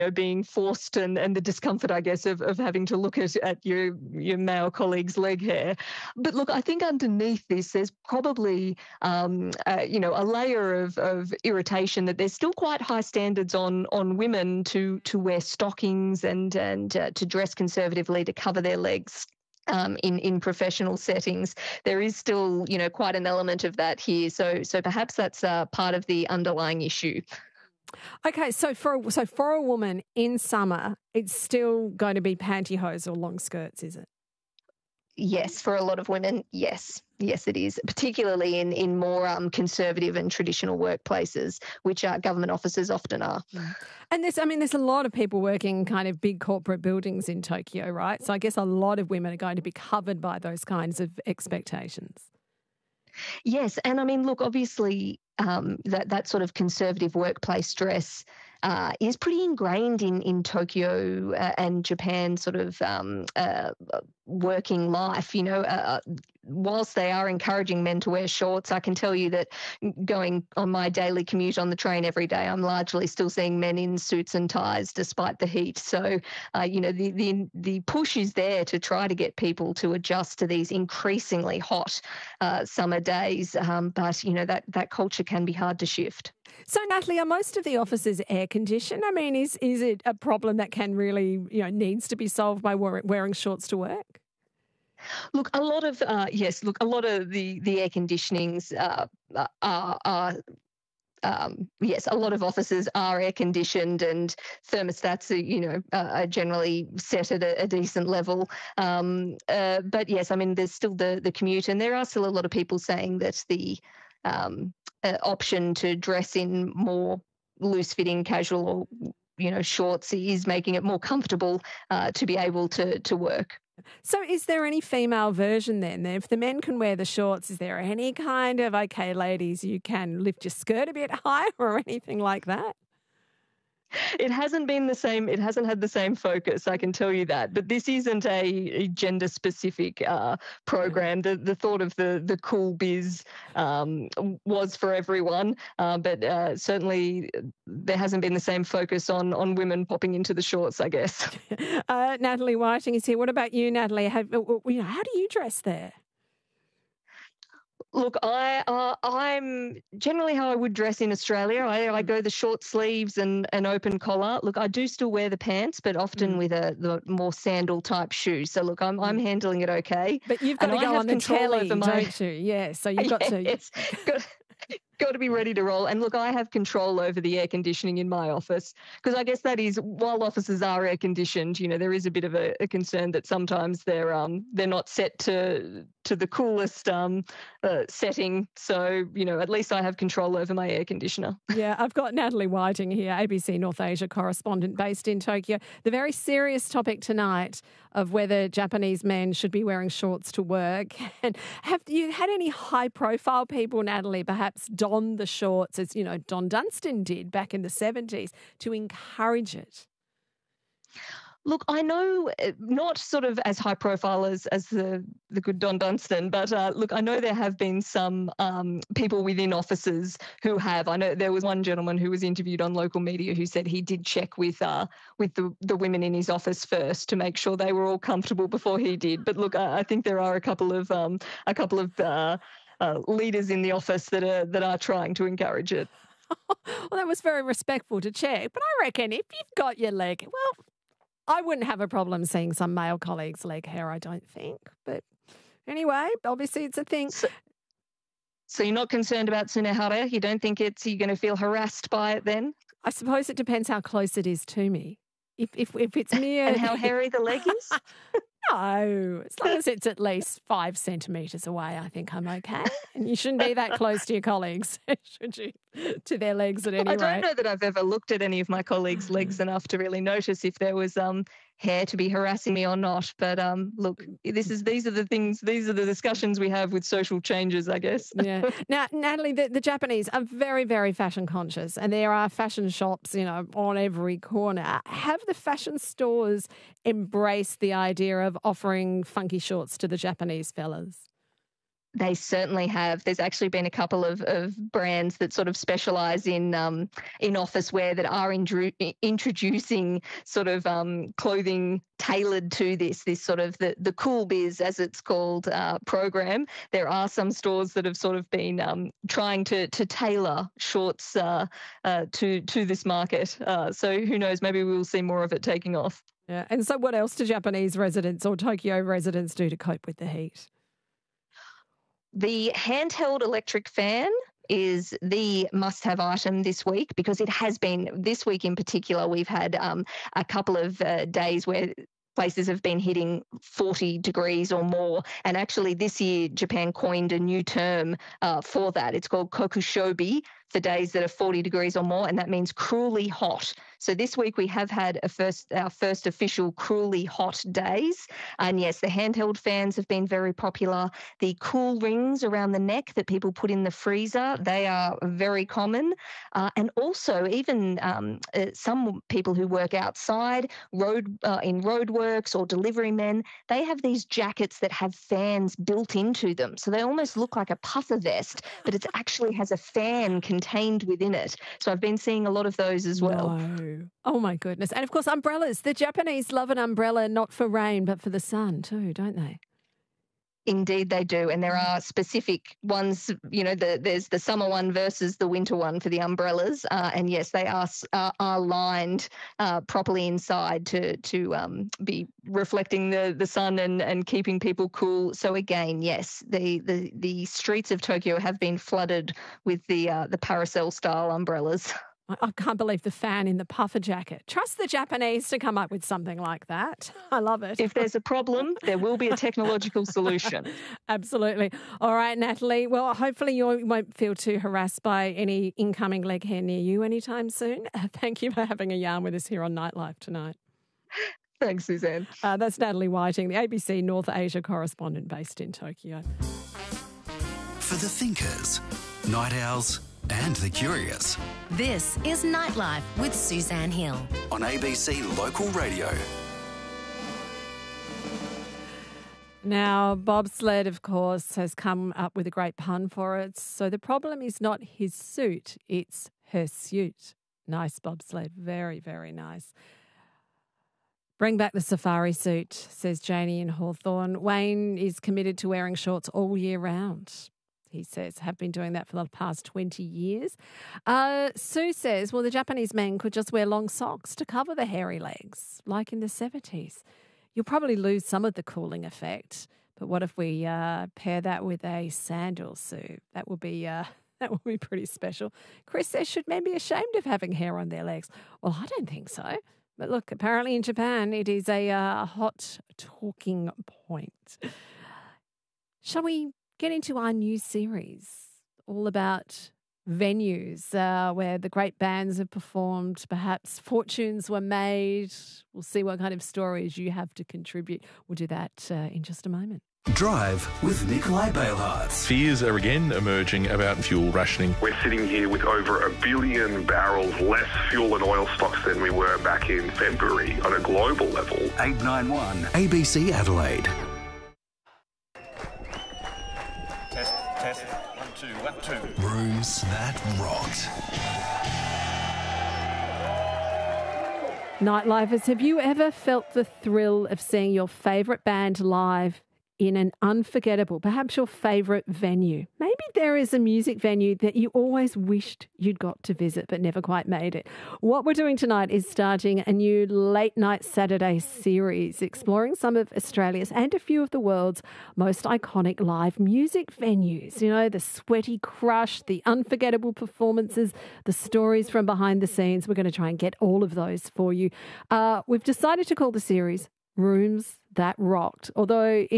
being forced and the discomfort, I guess, of having to look at your male colleague's leg hair. But look, I think underneath this, there's probably, a layer of irritation that there's still quite high standards on women to wear stockings and to dress conservatively, to cover their legs. In professional settings, there is still, quite an element of that here. So perhaps that's part of the underlying issue. Okay, so for a woman in summer, it's still going to be pantyhose or long skirts, is it? Yes, for a lot of women, yes. Yes, it is, particularly in more conservative and traditional workplaces, which government offices often are. And there's a lot of people working in kind of big corporate buildings in Tokyo, right? So I guess a lot of women are going to be covered by those kinds of expectations. Yes, and I mean, look, obviously, that sort of conservative workplace dress is pretty ingrained in Tokyo and Japan sort of working life. Whilst they are encouraging men to wear shorts, I can tell you that going on my daily commute on the train every day, I'm largely still seeing men in suits and ties despite the heat. So, the push is there to try to get people to adjust to these increasingly hot summer days. But, that culture can be hard to shift. So, Natalie, are most of the offices air conditioned? I mean, is it a problem that can really, needs to be solved by wearing shorts to work? Look, a lot of yes. Look, a lot of the air conditionings are yes. A lot of offices are air conditioned, and thermostats are generally set at a decent level. But yes, I mean, there's still the commute, and there are still a lot of people saying that the option to dress in more loose-fitting, casual or shorts is making it more comfortable to be able to work. So is there any female version then? If the men can wear the shorts, is there any kind of, okay, ladies, you can lift your skirt a bit higher or anything like that? It hasn't been the same. It hasn't had the same focus, I can tell you that. But this isn't a gender-specific program. The thought of the cool biz was for everyone, but certainly there hasn't been the same focus on women popping into the shorts, I guess. Natalie Whiting is here. What about you, Natalie? How do you dress there? Look, I'm generally how I would dress in Australia. I go the short sleeves and an open collar. Look, I do still wear the pants, but often with the more sandal type shoes. So look, I'm handling it okay. But you've got to go on the telly, don't you? Yeah, so you've got to. Yes, got to be ready to roll. And look, I have control over the air conditioning in my office because I guess that is, while offices are air conditioned, there is a bit of a concern that sometimes they're not set to the coolest setting. So, at least I have control over my air conditioner. Yeah, I've got Natalie Whiting here, ABC North Asia correspondent based in Tokyo. The very serious topic tonight of whether Japanese men should be wearing shorts to work. And have you had any high-profile people, Natalie, perhaps don the shorts as, Don Dunstan did back in the 70s to encourage it? Look, I know not sort of as high profile as the good Don Dunstan, but look, I know there have been some people within offices who have. I know there was one gentleman who was interviewed on local media who said he did check with the women in his office first to make sure they were all comfortable before he did. But look, I think there are a couple of leaders in the office that are trying to encourage it. Well, that was very respectful to check, but I reckon if you've got your leg, well, I wouldn't have a problem seeing some male colleagues' leg hair, I don't think. But anyway, obviously it's a thing. So you're not concerned about Tsunohara? You don't think you're going to feel harassed by it then? I suppose it depends how close it is to me. If it's near... And how hairy the leg is? No, as long as it's at least 5 centimetres away, I think I'm okay. And you shouldn't be that close to your colleagues, should you? To their legs at any rate. I don't know that I've ever looked at any of my colleagues' legs enough to really notice if there was hair to be harassing me or not. But look, these are the discussions we have with social changes, I guess. Yeah. Now, Natalie, the Japanese are very, very fashion conscious, and there are fashion shops, on every corner. Have the fashion stores embraced the idea of offering funky shorts to the Japanese fellas? They certainly have. There's actually been a couple of brands that sort of specialise in office wear that are introducing sort of clothing tailored to this sort of the cool biz, as it's called, program. There are some stores that have sort of been trying to tailor shorts to this market. So who knows? Maybe we will see more of it taking off. Yeah. And so, what else do Japanese residents or Tokyo residents do to cope with the heat? The handheld electric fan is the must-have item this week, because it has been, this week in particular, we've had a couple of days where places have been hitting 40 degrees or more. And actually this year, Japan coined a new term for that. It's called kokushobi, for days that are 40 degrees or more, and that means cruelly hot. So this week we have had our first official cruelly hot days. And yes, the handheld fans have been very popular. The cool rings around the neck that people put in the freezer, they are very common. And also even some people who work outside, in roadworks or delivery men, they have these jackets that have fans built into them. So they almost look like a puffer vest, but it actually has a fan contained within it. So I've been seeing a lot of those as well. No. Oh my goodness. And of course, umbrellas. The Japanese love an umbrella not for rain, but for the sun too, don't they? Indeed, they do. And there are specific ones, there's the summer one versus the winter one for the umbrellas. And yes, they are lined properly inside to be reflecting the sun and keeping people cool. So again, yes, the streets of Tokyo have been flooded with the parasol style umbrellas. I can't believe the fan in the puffer jacket. Trust the Japanese to come up with something like that. I love it. If there's a problem, there will be a technological solution. Absolutely. All right, Natalie. Well, hopefully you won't feel too harassed by any incoming leg hair near you anytime soon. Thank you for having a yarn with us here on Nightlife tonight. Thanks, Suzanne. That's Natalie Whiting, the ABC North Asia correspondent based in Tokyo. For the thinkers, night owls, and the curious. This is Nightlife with Suzanne Hill On ABC Local Radio. Now, bobsled, of course, has come up with a great pun for it. So the problem is not his suit, it's her suit. Nice bobsled. Very, very nice. Bring back the safari suit, says Janie in Hawthorne. Wayne is committed to wearing shorts all year round. He says, have been doing that for the past 20 years. Sue says, well, the Japanese men could just wear long socks to cover the hairy legs, like in the 70s. You'll probably lose some of the cooling effect, but what if we pair that with a sandal, Sue? That would be pretty special. Chris says, should men be ashamed of having hair on their legs? Well, I don't think so. But look, apparently in Japan, it is a hot talking point. Shall we get into our new series all about venues where the great bands have performed, perhaps fortunes were made? We'll see what kind of stories you have to contribute. We'll do that in just a moment. Drive with Nikolai Bailhartz. Fears are again emerging about fuel rationing. We're sitting here with over 1 billion barrels less fuel and oil stocks than we were back in February on a global level. 891 ABC Adelaide. Test. 1, 2, 1, 2. Rooms that rocked. Nightlifers, have you ever felt the thrill of seeing your favourite band live in an unforgettable, perhaps your favourite venue? Maybe there is a music venue that you always wished you'd got to visit but never quite made it. What we're doing tonight is starting a new late night Saturday series exploring some of Australia's and a few of the world's most iconic live music venues. You know, the sweaty crush, the unforgettable performances, the stories from behind the scenes. We're going to try and get all of those for you. We've decided to call the series Rooms That Rocked, although